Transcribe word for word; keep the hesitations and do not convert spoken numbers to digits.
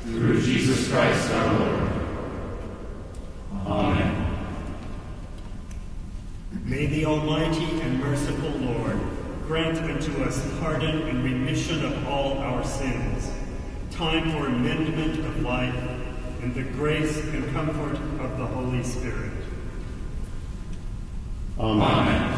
Through Jesus Christ our Lord. Amen. May the Almighty and merciful Lord grant unto us pardon and remission of all our sins, time for amendment of life, and the grace and comfort of the Holy Spirit. Amen. Amen.